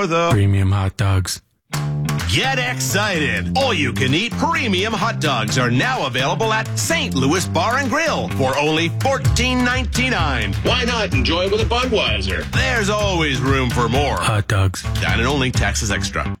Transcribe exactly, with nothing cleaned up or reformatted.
the premium hot dogs. Get excited! All-you-can-eat premium hot dogs are now available at Saint Louis Bar and Grill for only fourteen ninety-nine. Why not enjoy it with a Budweiser? There's always room for more. Hot dogs. Dine and only, taxes extra.